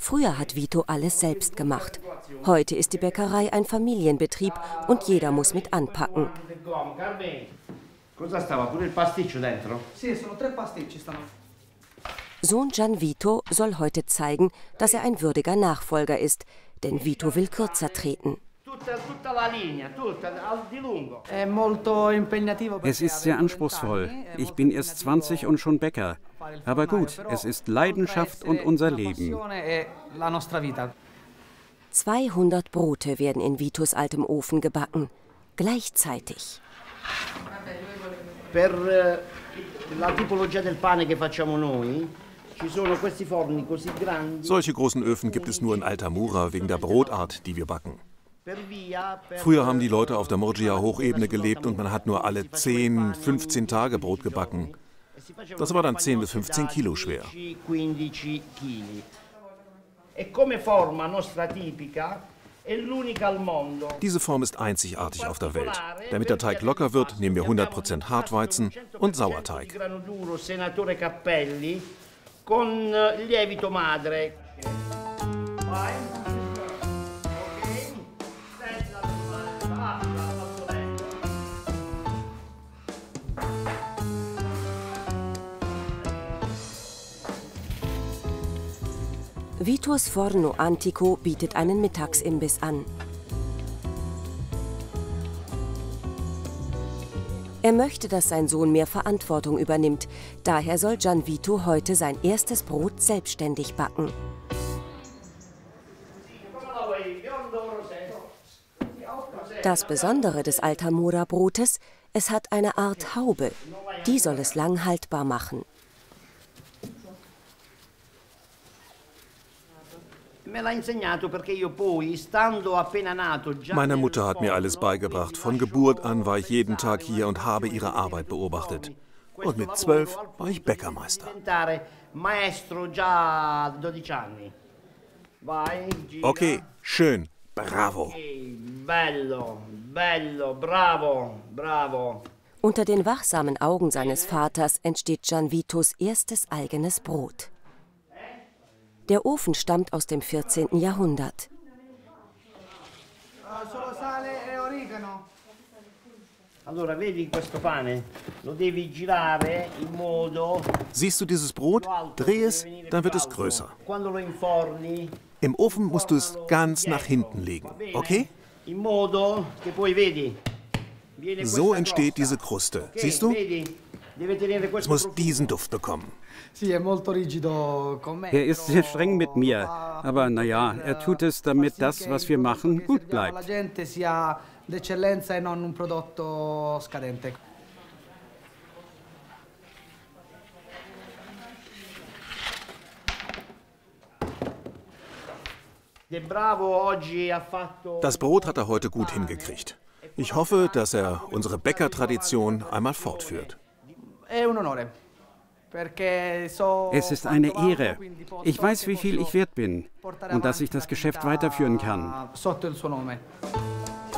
Früher hat Vito alles selbst gemacht. Heute ist die Bäckerei ein Familienbetrieb und jeder muss mit anpacken. Sohn Gian Vito soll heute zeigen, dass er ein würdiger Nachfolger ist, denn Vito will kürzer treten. Es ist sehr anspruchsvoll. Ich bin erst 20 und schon Bäcker. Aber gut, es ist Leidenschaft und unser Leben. 200 Brote werden in Vitos altem Ofen gebacken, gleichzeitig. Solche großen Öfen gibt es nur in Altamura wegen der Brotart, die wir backen. Früher haben die Leute auf der Murgia-Hochebene gelebt und man hat nur alle 10, 15 Tage Brot gebacken. Das war dann 10 bis 15 Kilo schwer. Diese Form ist einzigartig auf der Welt. Damit der Teig locker wird, nehmen wir 100% Hartweizen und Sauerteig. Vitos Forno Antico bietet einen Mittagsimbiss an. Er möchte, dass sein Sohn mehr Verantwortung übernimmt. Daher soll Gian Vito heute sein erstes Brot selbstständig backen. Das Besondere des Altamura-Brotes, es hat eine Art Haube. Die soll es lang haltbar machen. Meine Mutter hat mir alles beigebracht. Von Geburt an war ich jeden Tag hier und habe ihre Arbeit beobachtet. Und mit 12 war ich Bäckermeister. Okay, schön. Bravo. Unter den wachsamen Augen seines Vaters entsteht Gian Vitos erstes eigenes Brot. Der Ofen stammt aus dem 14. Jahrhundert. Siehst du dieses Brot? Dreh es, dann wird es größer. Im Ofen musst du es ganz nach hinten legen, okay? So entsteht diese Kruste. Siehst du? Es muss diesen Duft bekommen. Er ist sehr streng mit mir, aber naja, er tut es, damit das, was wir machen, gut bleibt. Das Brot hat er heute gut hingekriegt. Ich hoffe, dass er unsere Bäckertradition einmal fortführt. Es ist eine Ehre. Ich weiß, wie viel ich wert bin und dass ich das Geschäft weiterführen kann.